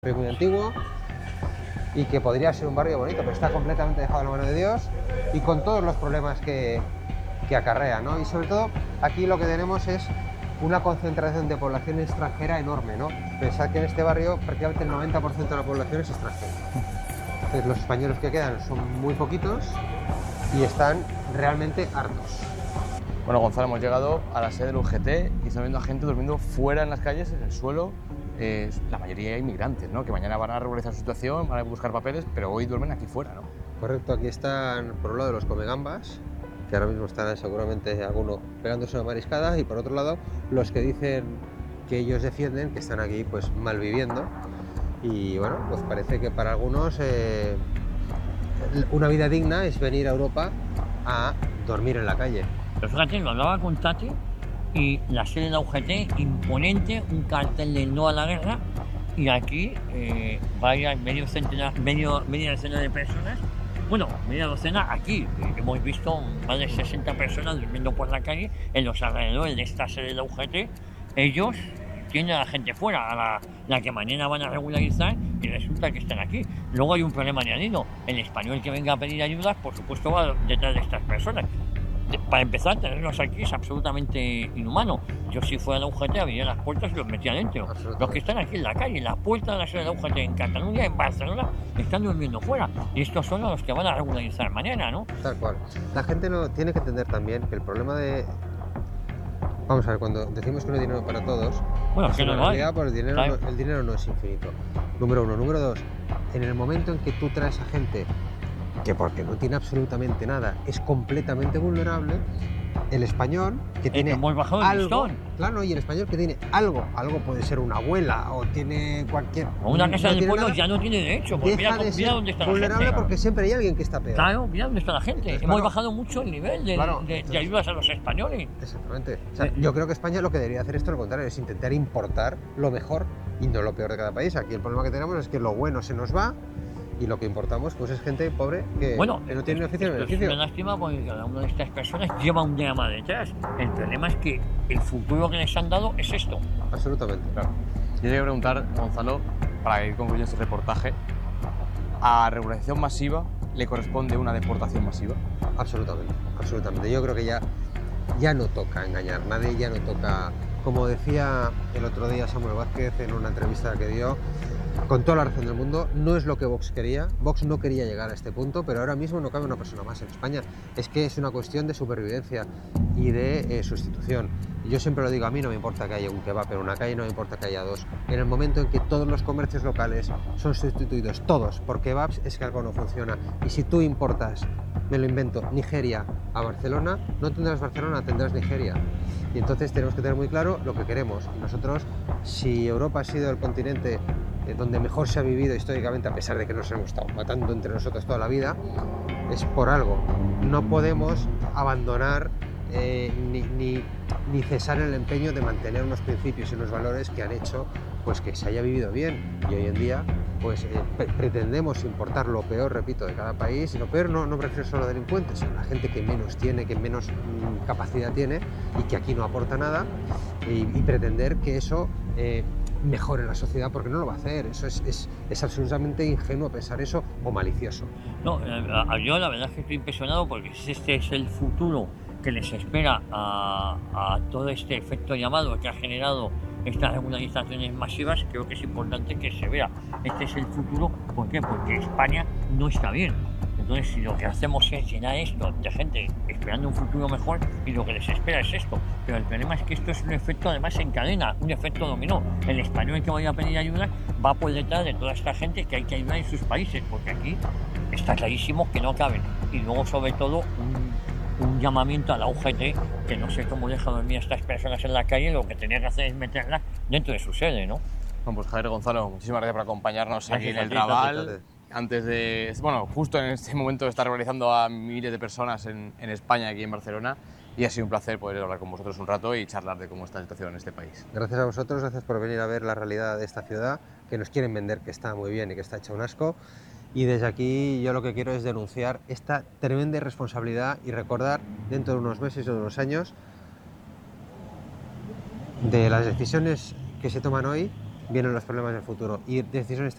Muy antiguo y que podría ser un barrio bonito, pero está completamente dejado en la mano de Dios y con todos los problemas que acarrea, ¿no? Y sobre todo aquí lo que tenemos es una concentración de población extranjera enorme, ¿no? Pensad que en este barrio prácticamente el 90% de la población es extranjera. Entonces los españoles que quedan son muy poquitos y están realmente hartos. Bueno, Gonzalo, hemos llegado a la sede del UGT y estamos viendo a gente durmiendo fuera en las calles, en el suelo. La mayoría inmigrantes, ¿no? Que mañana van a regularizar su situación, van a buscar papeles, pero hoy duermen aquí fuera, ¿no? Correcto, aquí están por un lado los comegambas, que ahora mismo están seguramente alguno pegándose una mariscada, y por otro lado los que dicen que ellos defienden, que están aquí pues malviviendo. Y bueno, pues parece que para algunos una vida digna es venir a Europa a dormir en la calle. Pero fíjate, lo hablaba con Tati y la sede de la UGT, imponente, un cartel de no a la guerra, y aquí media docena de personas, bueno, media docena aquí, hemos visto más de 60 personas durmiendo por la calle en los alrededores de esta sede de la UGT. Ellos tienen a la gente fuera, a la que mañana van a regularizar, y resulta que están aquí. Luego hay un problema añadido: el español que venga a pedir ayuda, por supuesto, va detrás de estas personas. Para empezar, tenerlos aquí es absolutamente inhumano. Yo, si fuera la UGT, abría las puertas y los metía dentro. Los que están aquí en la calle, en la puerta de la sede de la UGT, en Cataluña, en Barcelona, están durmiendo fuera. Y estos son los que van a regularizar mañana, ¿no? Tal cual. La gente no tiene que entender también que el problema de... Vamos a ver, cuando decimos que no hay dinero para todos, Bueno, es que no una lo hay. realidad, pues Claro. el dinero no es infinito. Número uno. Número dos, en el momento en que tú traes a gente que, porque no tiene absolutamente nada, es completamente vulnerable, el español que tiene hemos bajado el algo, listón. claro, y el español que tiene algo puede ser una abuela o tiene cualquier... O una casa no del tiene pueblo nada, ya no tiene derecho, porque deja mira de ser dónde está la vulnerable gente. porque siempre hay alguien que está peor. Claro, mira dónde está la gente. Entonces, Hemos claro, bajado mucho el nivel de, claro, de entonces, ayudas a los españoles. exactamente. O sea, yo creo que España lo que debería hacer es todo lo contrario, es intentar importar lo mejor y no lo peor de cada país. Aquí el problema que tenemos es que lo bueno se nos va y lo que importamos pues es gente pobre que no tiene oficio ni esto beneficio. es una lástima, porque cada una de estas personas lleva un drama detrás. El problema es que el futuro que les han dado es esto. Absolutamente. Claro. Yo te voy a preguntar, Gonzalo, para ir concluyendo este reportaje, ¿a regularización masiva le corresponde una deportación masiva? Absolutamente, absolutamente. Yo creo que ya no toca engañar a nadie, ya no toca... Como decía el otro día Samuel Vázquez en una entrevista que dio, con toda la razón del mundo, no es lo que Vox quería. Vox no quería llegar a este punto, pero ahora mismo no cabe una persona más en España. Es que es una cuestión de supervivencia y de sustitución. Y yo siempre lo digo, a mí no me importa que haya un kebab en una calle, no me importa que haya dos. En el momento en que todos los comercios locales son sustituidos, todos, por kebabs, es que algo no funciona. Y si tú importas, me lo invento, Nigeria a Barcelona, no tendrás Barcelona, tendrás Nigeria. Y entonces tenemos que tener muy claro lo que queremos. Y nosotros, si Europa ha sido el continente donde mejor se ha vivido históricamente, a pesar de que nos hemos estado matando entre nosotros toda la vida, es por algo. No podemos abandonar ni cesar el empeño de mantener unos principios y unos valores que han hecho pues que se haya vivido bien. Y hoy en día pues pretendemos importar lo peor, repito, de cada país. Y lo peor no me refiero solo a delincuentes, sino a la gente que menos tiene, que menos capacidad tiene y que aquí no aporta nada, y pretender que eso mejore la sociedad, porque no lo va a hacer. Eso es absolutamente ingenuo pensar eso, o malicioso. No, yo la verdad es que estoy impresionado, porque si este es el futuro que les espera a todo este efecto llamado que ha generado estas regularizaciones masivas, creo que es importante que se vea. Este es el futuro. ¿Por qué? Porque España no está bien. Entonces, si lo que hacemos es llenar esto de gente esperando un futuro mejor, y lo que les espera es esto. Pero el problema es que esto es un efecto, además, en cadena, un efecto dominó. El español que vaya a pedir ayuda va por detrás de toda esta gente que hay que ayudar en sus países, porque aquí está clarísimo que no caben. Y luego, sobre todo, un llamamiento a la UGT, que no sé cómo deja dormir a estas personas en la calle. Lo que tenía que hacer es meterlas dentro de su sede, ¿no? Bueno, pues Javier, Gonzalo, muchísimas gracias por acompañarnos aquí en Gracias a el ti, Raval. Antes de, bueno, justo en este momento de estar regularizando a miles de personas en España, aquí en Barcelona, y ha sido un placer poder hablar con vosotros un rato y charlar de cómo está la situación en este país. Gracias a vosotros, gracias por venir a ver la realidad de esta ciudad, que nos quieren vender que está muy bien y que está hecha un asco. Y desde aquí yo lo que quiero es denunciar esta tremenda irresponsabilidad y recordar dentro de unos meses o de unos años de las decisiones que se toman hoy, vienen los problemas del futuro. Y decisiones